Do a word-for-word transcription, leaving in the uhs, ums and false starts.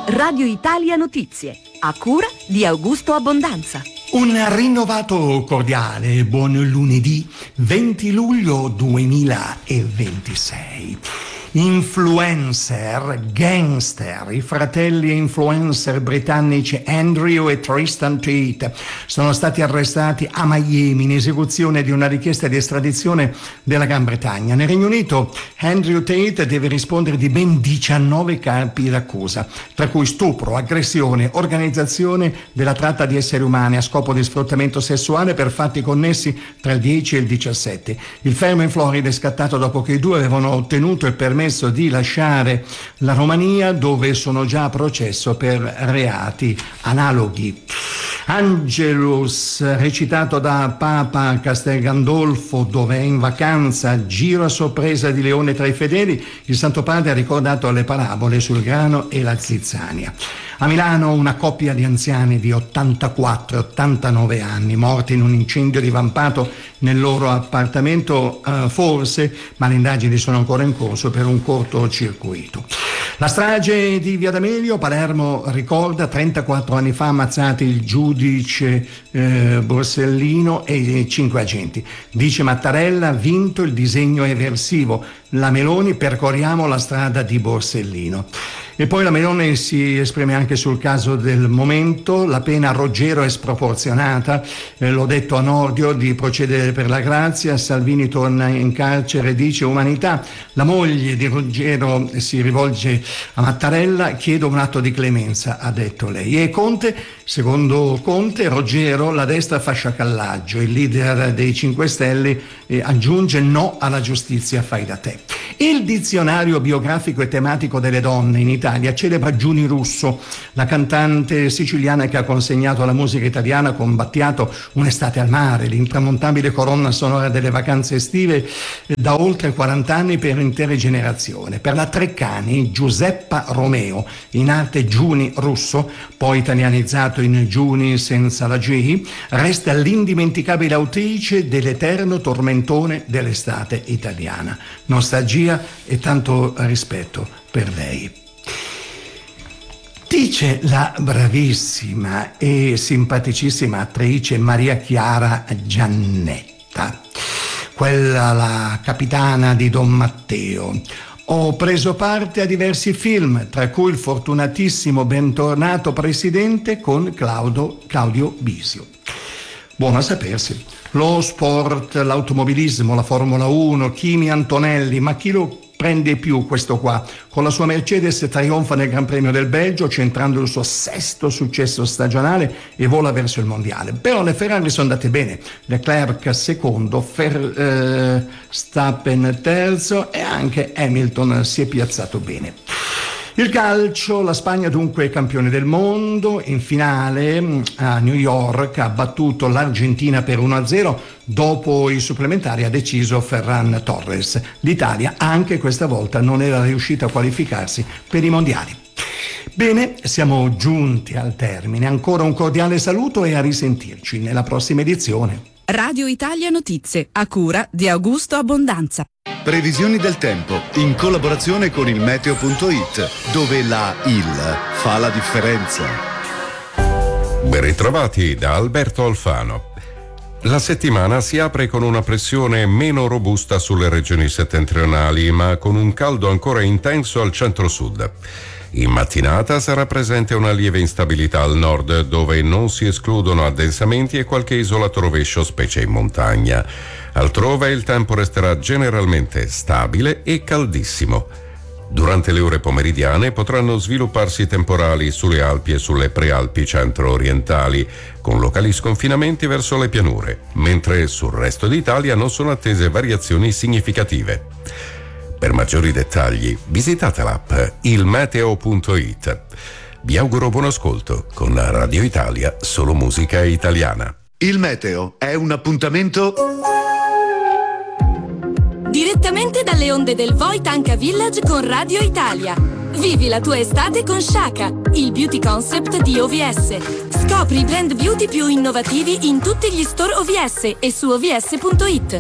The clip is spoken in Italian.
Radio Italia Notizie, a cura di Augusto Abbondanza. Un rinnovato cordiale buon lunedì venti luglio duemilaventisei. Influencer, gangster, i fratelli influencer britannici Andrew e Tristan Tate sono stati arrestati a Miami in esecuzione di una richiesta di estradizione della Gran Bretagna. Nel Regno Unito Andrew Tate deve rispondere di ben diciannove capi d'accusa, tra cui stupro, aggressione, organizzazione della tratta di esseri umani a scopo di sfruttamento sessuale per fatti connessi tra il dieci e il diciassette. Il fermo in Florida è scattato dopo che i due avevano ottenuto il permesso di lasciare la Romania, dove sono già a processo per reati analoghi. Angelus, recitato da Papa Castel Gandolfo, dove è in vacanza, giro a sorpresa di Leone tra i fedeli, il Santo Padre ha ricordato le parabole sul grano e la zizzania. A Milano una coppia di anziani di ottantaquattro e ottantanove anni morti in un incendio divampato nel loro appartamento, eh, forse, ma le indagini sono ancora in corso per un cortocircuito. La strage di Via D'Amelio, Palermo ricorda, trentaquattro anni fa ammazzati il giudice eh, Borsellino e i cinque agenti. Dice Mattarella, vinto il disegno eversivo. La Meloni, percorriamo la strada di Borsellino. E poi la Meloni si esprime anche sul caso del momento, la pena a Roggero è sproporzionata, eh, l'ho detto a Nordio di procedere per la grazia, Salvini torna in carcere, dice umanità, la moglie di Roggero si rivolge a Mattarella, chiedo un atto di clemenza, ha detto lei. E Conte, secondo Conte, Roggero, la destra fa sciacallaggio, il leader dei cinque Stelle eh, aggiunge no alla giustizia fai da te. Il dizionario biografico e tematico delle donne in Italia celebra Giuni Russo, la cantante siciliana che ha consegnato alla musica italiana con Battiato Un'estate al mare, l'intramontabile colonna sonora delle vacanze estive da oltre quaranta anni per intere generazioni. Per la Treccani, Giuseppa Romeo, in arte Giuni Russo, poi italianizzato in Giuni senza la G, resta l'indimenticabile autrice dell'eterno tormentone dell'estate italiana. Nostalgia e tanto rispetto per lei. Dice la bravissima e simpaticissima attrice Maria Chiara Giannetta, quella la capitana di Don Matteo. Ho preso parte a diversi film, tra cui il fortunatissimo Bentornato Presidente con Claudio, Claudio Bisio. Buono a sapersi. Lo sport, l'automobilismo, la Formula uno, Kimi Antonelli, ma chi lo prende più questo qua? Con la sua Mercedes trionfa nel Gran Premio del Belgio, centrando il suo sesto successo stagionale e vola verso il mondiale. Però le Ferrari sono andate bene, Leclerc secondo, Verstappen terzo e anche Hamilton si è piazzato bene. Il calcio, la Spagna dunque è campione del mondo, in finale a New York ha battuto l'Argentina per uno a zero, dopo i supplementari ha deciso Ferran Torres. L'Italia anche questa volta non era riuscita a qualificarsi per i mondiali. Bene, siamo giunti al termine, ancora un cordiale saluto e a risentirci nella prossima edizione. Radio Italia Notizie, a cura di Augusto Abbondanza. Previsioni del tempo in collaborazione con il meteo punto it, dove la il fa la differenza. Ben ritrovati da Alberto Alfano. La settimana si apre con una pressione meno robusta sulle regioni settentrionali, ma con un caldo ancora intenso al centro-sud. In mattinata sarà presente una lieve instabilità al nord, dove non si escludono addensamenti e qualche isolato rovescio, specie in montagna. Altrove il tempo resterà generalmente stabile e caldissimo. Durante le ore pomeridiane potranno svilupparsi temporali sulle Alpi e sulle prealpi centro-orientali, con locali sconfinamenti verso le pianure, mentre sul resto d'Italia non sono attese variazioni significative. Per maggiori dettagli visitate l'app il meteo punto it. Vi auguro buon ascolto con Radio Italia, solo musica italiana. Il meteo è un appuntamento direttamente dalle onde del Voi Tanka Village con Radio Italia. Vivi la tua estate con Shaka, il beauty concept di O V S. Scopri i brand beauty più innovativi in tutti gli store O V S e su O V S punto it.